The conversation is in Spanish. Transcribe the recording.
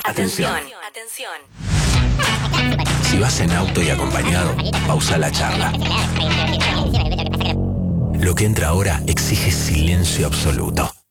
Atención. Si vas en auto y acompañado, pausa la charla. Lo que entra ahora exige silencio absoluto.